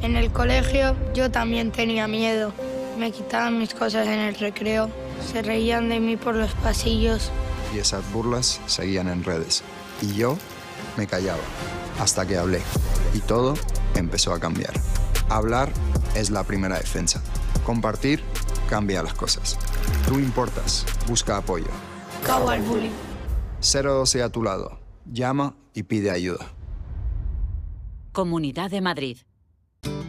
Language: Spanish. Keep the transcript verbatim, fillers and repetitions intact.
En el colegio yo también tenía miedo. Me quitaban mis cosas en el recreo, se reían de mí por los pasillos. Y esas burlas seguían en redes. Y yo me callaba, hasta que hablé. Y todo empezó a cambiar. Hablar es la primera defensa. Compartir cambia las cosas. Tú importas, busca apoyo. Cabo al bullying. cero doce a tu lado. Llama y pide ayuda. Comunidad de Madrid.